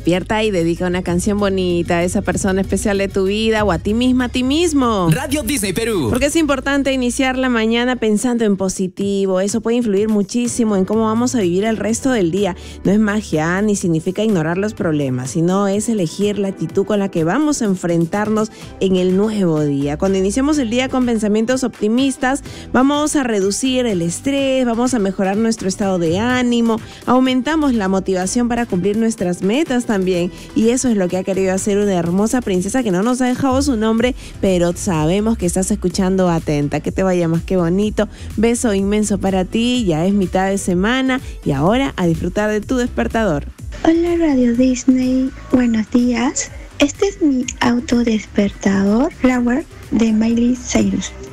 Despierta y dedica una canción bonita a esa persona especial de tu vida o a ti misma, a ti mismo. Radio Disney Perú. Porque es importante iniciar la mañana pensando en positivo. Eso puede influir muchísimo en cómo vamos a vivir el resto del día. No es magia ni significa ignorar los problemas, sino es elegir la actitud con la que vamos a enfrentarnos en el nuevo día. Cuando iniciamos el día con pensamientos optimistas, vamos a reducir el estrés, vamos a mejorar nuestro estado de ánimo, aumentamos la motivación para cumplir nuestras metas también. Y eso es lo que ha querido hacer una hermosa princesa que no nos ha dejado su nombre, pero sabemos que estás escuchando atenta. Que te vaya más que bonito. Beso inmenso para ti. Ya es mitad de semana y ahora a disfrutar de tu despertador. Hola Radio Disney, buenos días. Este es mi autodespertador Flower de Miley Cyrus.